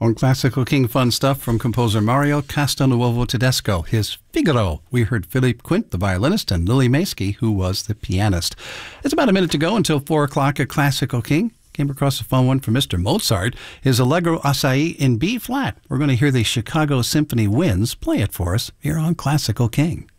On Classical King, fun stuff from composer Mario Castelnuovo Tedesco. His Figaro. We heard Philippe Quint, the violinist, and Lily Maysky, who was the pianist. It's about a minute to go until 4 o'clock at Classical King. Came across a fun one from Mr. Mozart. His Allegro Assai in B-flat. We're going to hear the Chicago Symphony Winds play it for us here on Classical King.